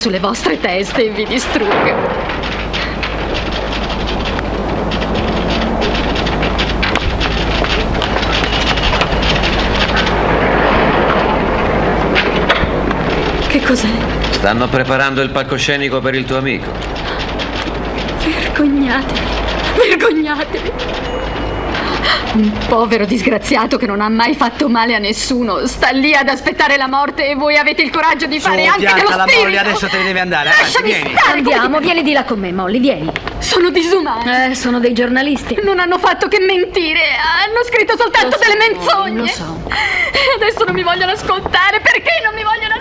sulle vostre teste e vi distrugga. Che cos'è? Stanno preparando il palcoscenico per il tuo amico. Vergognatevi, vergognatevi. Un povero disgraziato che non ha mai fatto male a nessuno sta lì ad aspettare la morte e voi avete il coraggio di fare anche dello la spirito. Molly, adesso te ne devi andare. Lasciami Vieni. stare. Andiamo, vieni di là con me, Molly, vieni. Sono disumani. Sono dei giornalisti. Non hanno fatto che mentire. Hanno scritto soltanto Lo so, delle menzogne. lo so. E adesso non mi vogliono ascoltare. Perché non mi vogliono ascoltare?